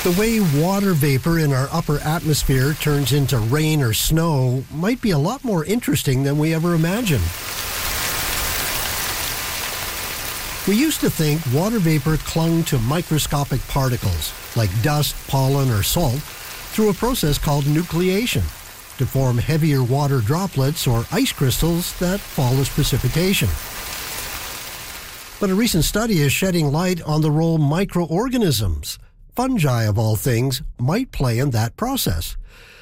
The way water vapor in our upper atmosphere turns into rain or snow might be a lot more interesting than we ever imagined. We used to think water vapor clung to microscopic particles, like dust, pollen, or salt, through a process called nucleation, to form heavier water droplets or ice crystals that fall as precipitation. But a recent study is shedding light on the role microorganisms, fungi of all things, might play in that process.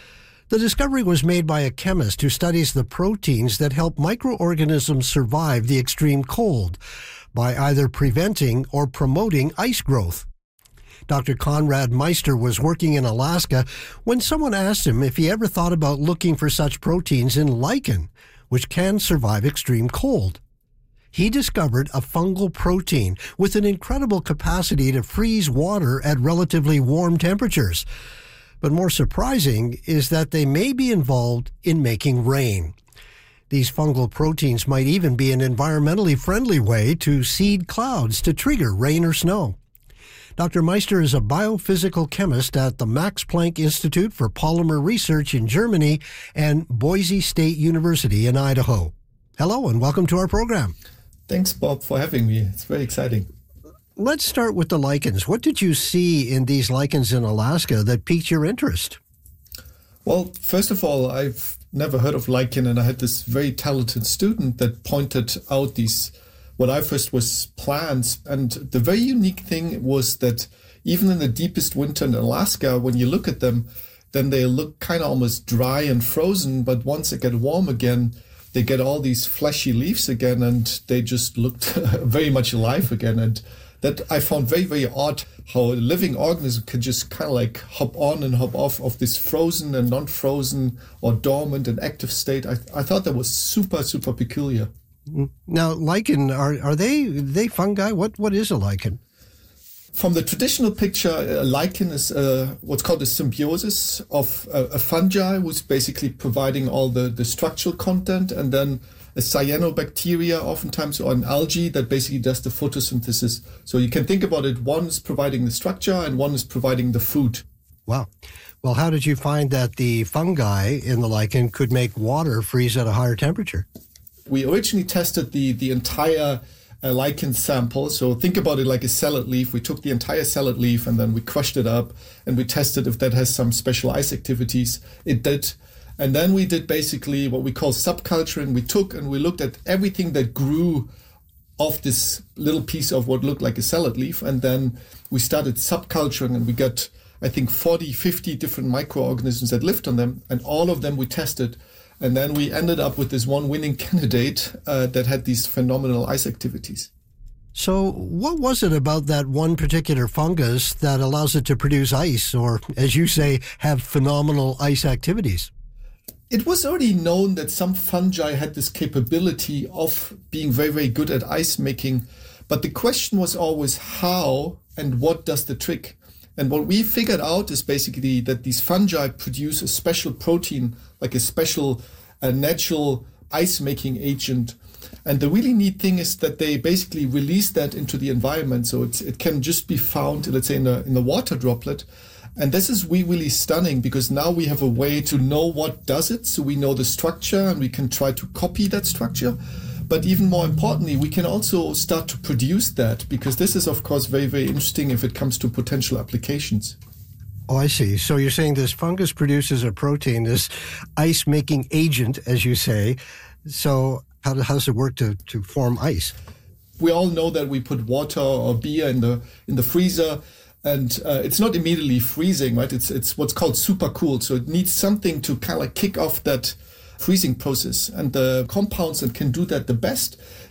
The discovery was made by a chemist who studies the proteins that help microorganisms survive the extreme cold by either preventing or promoting ice growth. Dr. Conrad Meister was working in Alaska when someone asked him if he ever thought about looking for such proteins in lichen, which can survive extreme cold. He discovered a fungal protein with an incredible capacity to freeze water at relatively warm temperatures. But more surprising is that they may be involved in making rain. These fungal proteins might even be an environmentally friendly way to seed clouds to trigger rain or snow. Dr. Meister is a biophysical chemist at the Max Planck Institute for Polymer Research in Germany and Boise State University in Idaho. Hello and welcome to our program. Thanks, Bob, for having me. It's very exciting. Let's start with the lichens. What did you see in these lichens in Alaska that piqued your interest? Well, first of all, I've never heard of lichen, and I had this very talented student that pointed out these, what I first was plants. And the very unique thing was that even in the deepest winter in Alaska, when you look at them, then they look kind of almost dry and frozen. But once it get warm again, they get all these fleshy leaves again, and they just looked very much alive again. And that I found very, very odd, how a living organism can just kind of like hop on and hop off of this frozen and non-frozen or dormant and active state. I thought that was super, super peculiar. Now, lichen, are they fungi? What is a lichen? From the traditional picture, a lichen is what's called a symbiosis of a fungi, who's basically providing all the structural content, and then a cyanobacteria, oftentimes, or an algae that basically does the photosynthesis. So you can think about it, one is providing the structure and one is providing the food. Wow. Well, how did you find that the fungi in the lichen could make water freeze at a higher temperature? We originally tested the entire lichen sample. So think about it like a salad leaf. We took the entire salad leaf and then we crushed it up and we tested if that has some special ice activities. It did. And then we did basically what we call subculturing. We took and we looked at everything that grew off this little piece of what looked like a salad leaf. And then we started subculturing, and we got, I think, 40, 50 different microorganisms that lived on them. And all of them we tested. And then we ended up with this one winning candidate that had these phenomenal ice activities. So what was it about that one particular fungus that allows it to produce ice, or, as you say, have phenomenal ice activities? It was already known that some fungi had this capability of being very, very good at ice making. But the question was always how and what does the trick? And what we figured out is basically that these fungi produce a special protein, like a special natural ice-making agent. And the really neat thing is that they basically release that into the environment. So it can just be found, let's say, in the water droplet. And this is really stunning, because now we have a way to know what does it. So we know the structure and we can try to copy that structure. But even more importantly, we can also start to produce that, because this is, of course, very, very interesting if it comes to potential applications. Oh, I see. So you're saying this fungus produces a protein, this ice-making agent, as you say. So how does it work to form ice? We all know that we put water or beer in the freezer, and it's not immediately freezing, right? It's what's called super cooled. So it needs something to kind of kick off that freezing process. And the compounds that can do that the best